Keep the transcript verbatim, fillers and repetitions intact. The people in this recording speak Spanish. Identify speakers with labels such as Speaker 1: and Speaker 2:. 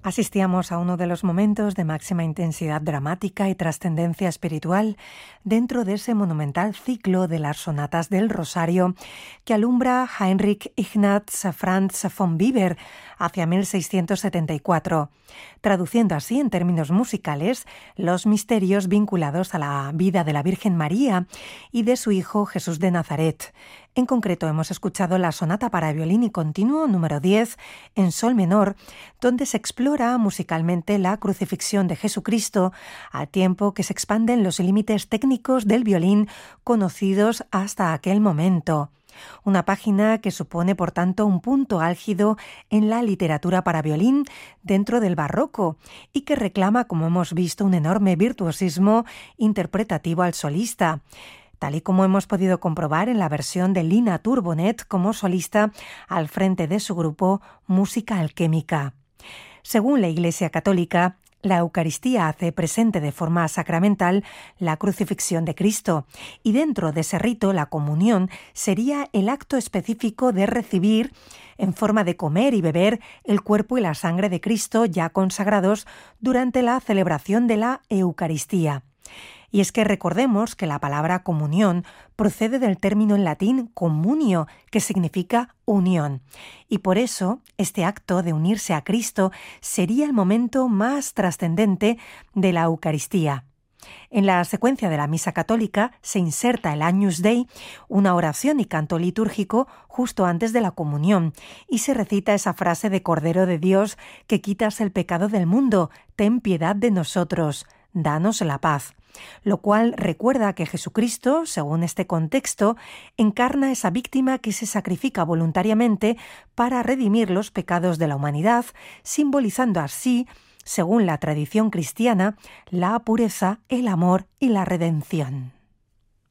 Speaker 1: Asistíamos a uno de los momentos de máxima intensidad dramática y trascendencia espiritual dentro de ese monumental ciclo de las sonatas del Rosario que alumbra Heinrich Ignaz Franz von Weber hacia mil seiscientos setenta y cuatro, traduciendo así en términos musicales los misterios vinculados a la vida de la Virgen María y de su Hijo Jesús de Nazaret. En concreto, hemos escuchado la sonata para violín y continuo número diez en sol menor, donde se explora musicalmente la crucifixión de Jesucristo, al tiempo que se expanden los límites técnicos del violín conocidos hasta aquel momento. Una página que supone, por tanto, un punto álgido en la literatura para violín dentro del barroco y que reclama, como hemos visto, un enorme virtuosismo interpretativo al solista, tal y como hemos podido comprobar en la versión de Lina Turbonet como solista al frente de su grupo Música Alquémica. Según la Iglesia Católica, la Eucaristía hace presente de forma sacramental la crucifixión de Cristo, y dentro de ese rito la comunión sería el acto específico de recibir, en forma de comer y beber, el cuerpo y la sangre de Cristo ya consagrados durante la celebración de la Eucaristía. Y es que recordemos que la palabra comunión procede del término en latín communio, que significa unión. Y por eso, este acto de unirse a Cristo sería el momento más trascendente de la Eucaristía. En la secuencia de la misa católica se inserta el Agnus Dei, una oración y canto litúrgico justo antes de la comunión, y se recita esa frase de Cordero de Dios que quitas el pecado del mundo, ten piedad de nosotros, danos la paz. Lo cual recuerda que Jesucristo, según este contexto, encarna esa víctima que se sacrifica voluntariamente para redimir los pecados de la humanidad, simbolizando así, según la tradición cristiana, la pureza, el amor y la redención.